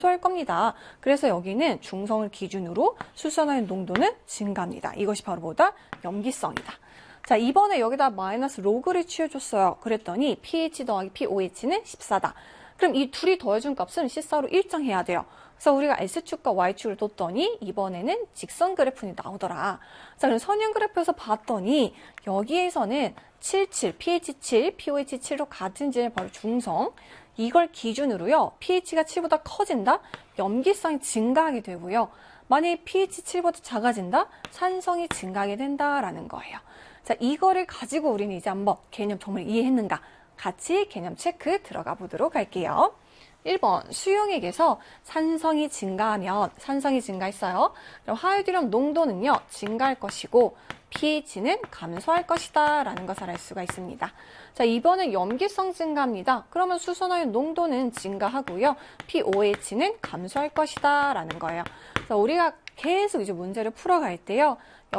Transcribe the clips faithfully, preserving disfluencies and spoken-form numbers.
할 겁니다. 그래서 여기는 중성을 기준으로 수산화의 농도는 증가합니다. 이것이 바로 뭐다? 염기성이다. 자, 이번에 여기다 마이너스 로그를 취해줬어요. 그랬더니 pH 더하기 pOH는 십사다. 그럼 이 둘이 더해준 값은 씨사로 일정해야 돼요. 그래서 우리가 S축과 Y축을 뒀더니 이번에는 직선 그래프는 나오더라. 자, 그럼 선형 그래프에서 봤더니 여기에서는 칠십칠, pH 칠, pOH 칠로 같은 지점이 바로 중성. 이걸 기준으로요. pH가 칠보다 커진다? 염기성이 증가하게 되고요. 만약에 pH 칠보다 작아진다? 산성이 증가하게 된다라는 거예요. 자, 이거를 가지고 우리는 이제 한번 개념 정말 이해했는가? 같이 개념 체크 들어가 보도록 할게요. 일 번 수용액에서 산성이 증가하면 산성이 증가했어요. 그럼 하이드륨 농도는요 증가할 것이고 pH는 감소할 것이다 라는 것을 알 수가 있습니다. 자, 이번엔 염기성 증가입니다. 그러면 수산화의 농도는 증가하고요. pOH는 감소할 것이다 라는 거예요. 그래서 우리가 계속 이제 문제를 풀어갈 때요.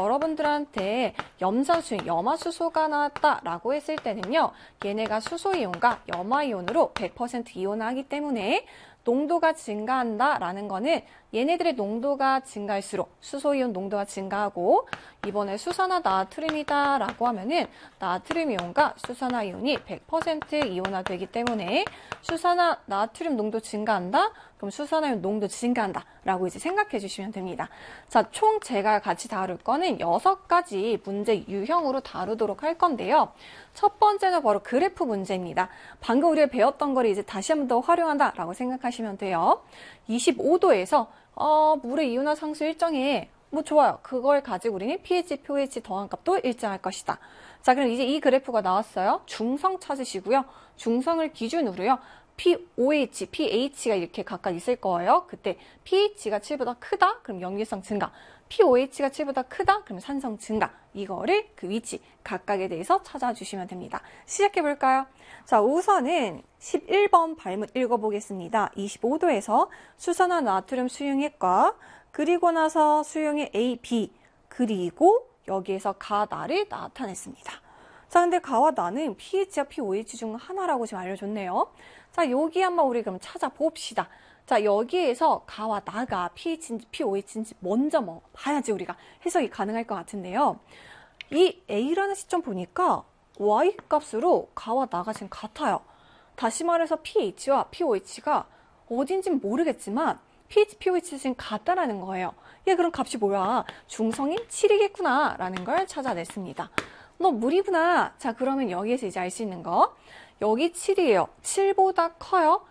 여러분들한테 염산수용, 염화수소가 나왔다라고 했을 때는요. 얘네가 수소이온과 염화이온으로 백 퍼센트 이온화하기 때문에 농도가 증가한다라는 거는 얘네들의 농도가 증가할수록 수소이온 농도가 증가하고 이번에 수산화 나트륨이다라고 하면은 나트륨이온과 수산화 이온이 백 퍼센트 이온화되기 때문에 수산화 나트륨 농도 증가한다? 그럼 수산화이온 농도 증가한다 라고 이제 생각해 주시면 됩니다. 자, 총 제가 같이 다룰 거는 여섯 가지 문제 유형으로 다루도록 할 건데요. 첫 번째는 바로 그래프 문제입니다. 방금 우리가 배웠던 걸 이제 다시 한 번 더 활용한다 라고 생각하시면 돼요. 이십오 도에서 어, 물의 이온화 상수 일정해. 뭐 좋아요. 그걸 가지고 우리는 pH, pOH 더한 값도 일정할 것이다. 자, 그럼 이제 이 그래프가 나왔어요. 중성 찾으시고요. 중성을 기준으로요. pOH, pH가 이렇게 각각 있을 거예요. 그때 pH가 칠보다 크다? 그럼 염기성 증가. pOH가 칠보다 크다? 그럼 산성 증가. 이거를 그 위치 각각에 대해서 찾아주시면 됩니다. 시작해볼까요? 자, 우선은 십일 번 발문 읽어보겠습니다. 이십오 도에서 수산화 나트륨 수용액과 그리고 나서 수용액 A, B 그리고 여기에서 가, 나를 나타냈습니다. 자, 근데 가와 나는 pH와 pOH 중 하나라고 지금 알려줬네요. 자, 여기 한번 우리 그럼 찾아봅시다. 자, 여기에서 가와 나가 pH인지 pOH인지 먼저 뭐 봐야지 우리가 해석이 가능할 것 같은데요. 이 A라는 시점 보니까 Y 값으로 가와 나가 지금 같아요. 다시 말해서 pH와 pOH가 어딘진 모르겠지만 pH, pOH 지금 같다라는 거예요. 얘 그럼 값이 뭐야? 중성이 칠이겠구나 라는 걸 찾아냈습니다. 너 무리구나. 자, 그러면 여기에서 이제 알 수 있는 거. 여기 칠이에요. 칠보다 커요.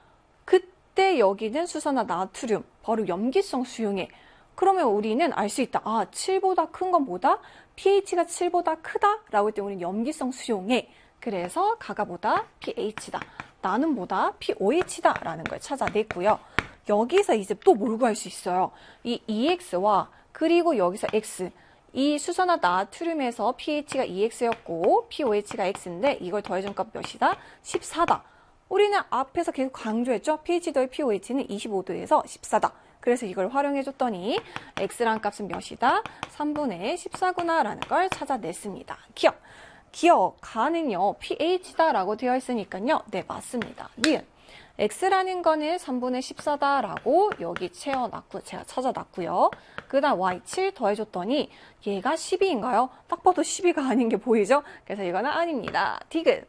그때 여기는 수산화 나트륨, 바로 염기성 수용액. 그러면 우리는 알 수 있다. 아, 칠보다 큰 건 뭐다? pH가 칠보다 크다? 라고 했더니 우리는 염기성 수용액. 그래서 가가 보다 pH다. 나는 보다 pOH다. 라는 걸 찾아냈고요. 여기서 이제 또 뭘 구할 수 있어요? 이 이엑스와 그리고 여기서 X. 이 수산화 나트륨에서 pH가 이엑스였고 pOH가 X인데 이걸 더해준 값 몇이다? 십사다. 우리는 앞에서 계속 강조했죠? pH 더해 pOH는 이십오 도에서 십사다. 그래서 이걸 활용해줬더니 X란 값은 몇이다? 삼분의 십사구나 라는 걸 찾아냈습니다. 기억! 기억! 가는요 pH다 라고 되어 있으니까요. 네, 맞습니다. 니은. X라는 거는 삼분의 십사다 라고 여기 채워놨고 제가 찾아놨고요. 그 다음 와이 칠 더해줬더니 얘가 십이인가요? 딱 봐도 십이가 아닌 게 보이죠? 그래서 이거는 아닙니다. 디귿.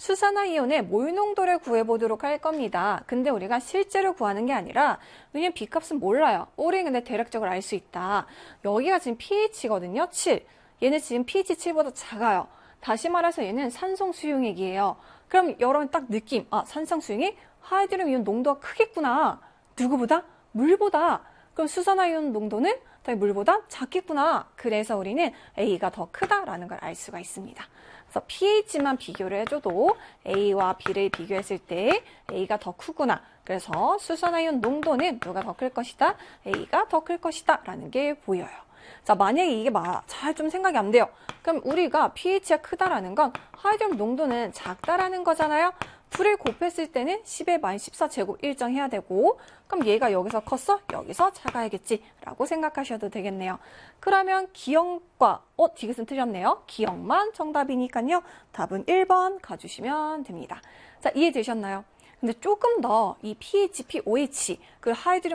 수산화이온의 몰 농도를 구해보도록 할 겁니다. 근데 우리가 실제로 구하는 게 아니라 왜냐면 B값은 몰라요. 우리 근데 대략적으로 알 수 있다. 여기가 지금 pH거든요. 칠. 얘는 지금 pH 칠보다 작아요. 다시 말해서 얘는 산성 수용액이에요. 그럼 여러분 딱 느낌. 아, 산성 수용액? 하이드륨 이온 농도가 크겠구나. 누구보다? 물보다. 그럼 수산화이온 농도는 물보다 작겠구나. 그래서 우리는 A가 더 크다라는 걸 알 수가 있습니다. 그래서 pH만 비교를 해줘도 A와 B를 비교했을 때 A가 더 크구나. 그래서 수산화이온 농도는 누가 더 클 것이다? A가 더 클 것이다. 라는 게 보여요. 자, 만약에 이게 잘 좀 생각이 안 돼요. 그럼 우리가 pH가 크다라는 건 하이드륨 농도는 작다라는 거잖아요. 둘을 곱했을 때는 십의 마이너스 십사 제곱 일정해야 되고 그럼 얘가 여기서 컸어? 여기서 작아야겠지 라고 생각하셔도 되겠네요. 그러면 기억과 어? 디귿은 틀렸네요. 기억만 정답이니까요. 답은 일 번 가주시면 됩니다. 자, 이해되셨나요? 근데 조금 더 이 pH, pOH 그 하이드륨